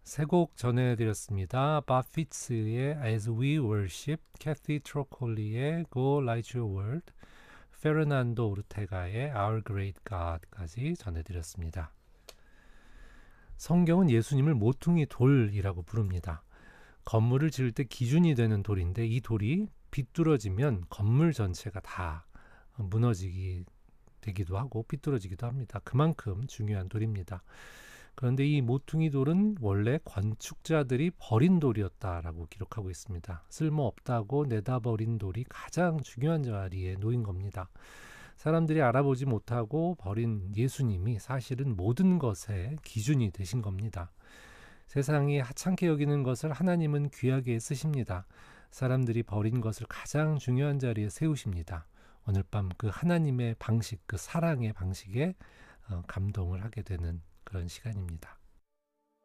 세 곡 전해드렸습니다. 바피츠의 As We Worship, 캐티 트로콜리의 Go Light Your World, 페르난도 오르테가의 Our Great God까지 전해드렸습니다. 성경은 예수님을 모퉁이 돌이라고 부릅니다. 건물을 지을 때 기준이 되는 돌인데 이 돌이 비뚤어지면 건물 전체가 다 무너지기 되기도 하고 삐뚤어지기도 합니다. 그만큼 중요한 돌입니다. 그런데 이 모퉁이 돌은 원래 건축자들이 버린 돌이었다라고 기록하고 있습니다. 쓸모없다고 내다버린 돌이 가장 중요한 자리에 놓인 겁니다. 사람들이 알아보지 못하고 버린 예수님이 사실은 모든 것의 기준이 되신 겁니다. 세상이 하찮게 여기는 것을 하나님은 귀하게 쓰십니다. 사람들이 버린 것을 가장 중요한 자리에 세우십니다. 오늘 밤 그 하나님의 방식, 그 사랑의 방식에 감동을 하게 되는 그런 시간입니다.